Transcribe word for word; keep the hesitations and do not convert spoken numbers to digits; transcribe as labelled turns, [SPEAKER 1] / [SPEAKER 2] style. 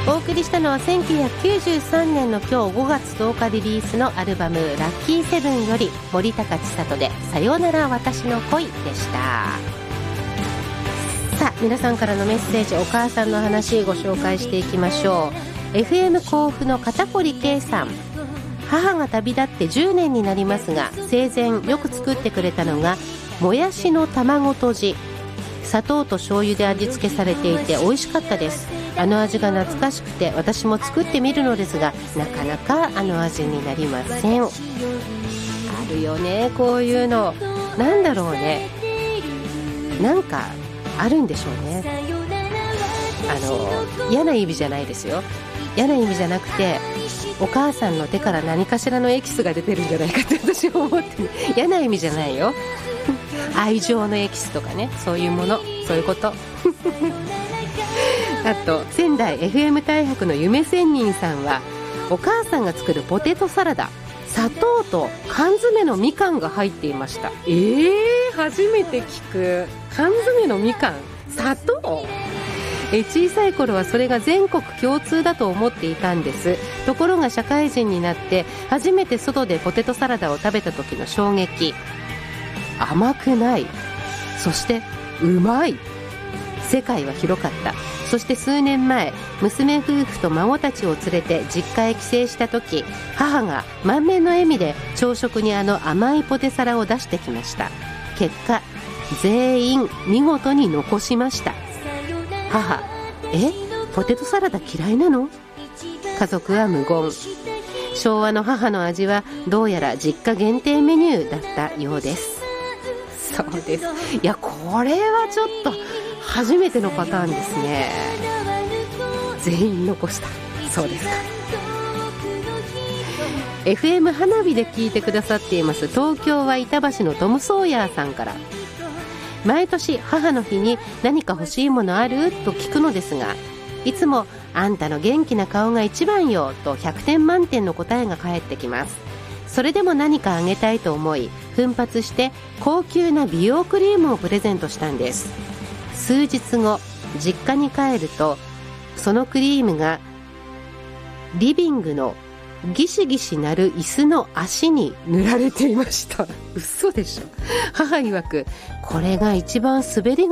[SPEAKER 1] お送りしたのはせんきゅうひゃくきゅうじゅうさんねんの今日ごがつとおかリリースのアルバムラッキーセブンより森高千里でさよなら私の恋でした。さあ皆さんからのメッセージ、お母さんの話ご紹介していきましょう。 エフエム 甲府の片堀圭さん、母が旅立ってじゅうねんになりますが、生前よく作ってくれたのがもやしの卵とじ、砂糖と醤油で味付けされていて美味しかったです。あの味が懐かしくて私も作ってみるのですが、なかなかあの味になりません。あるよね、こういうの。なんだろうね、なんかあるんでしょうね。あの嫌な意味じゃないですよ。嫌な意味じゃなくて、お母さんの手から何かしらのエキスが出てるんじゃないかって私は思って、ね、嫌な意味じゃないよ。愛情のエキスとかね、そういうもの、そういうことあと仙台 エフエム 大白の夢仙人さんは、お母さんが作るポテトサラダ、砂糖と缶詰のみかんが入っていました。えー、初めて聞く。缶詰のみかん、砂糖。え小さい頃はそれが全国共通だと思っていたんです。ところが社会人になって初めて外でポテトサラダを食べた時の衝撃。甘くない、そしてうまい。世界は広かった。そして数年前、娘夫婦と孫たちを連れて実家へ帰省した時、母が満面の笑みで朝食にあの甘いポテサラを出してきました。結果全員見事に残しました。母、え、ポテトサラダ嫌いなの？家族は無言。昭和の母の味はどうやら実家限定メニューだったようです。そうです。いや、これはちょっと初めてのパターンですね。全員残した。そうですか。 エフエム 花火で聞いてくださっています東京は板橋のトム・ソーヤーさんから、毎年母の日に何か欲しいものあると聞くのですが、いつもあんたの元気な顔が一番よとひゃくてん満点の答えが返ってきます。それでも何かあげたいと思い、奮発して高級な美容クリームをプレゼントしたんです。数日後、実家に帰るとそのクリームがリビングのギシギシ鳴る椅子の足に塗られていました。嘘でしょ。母曰く、これが一番滑りが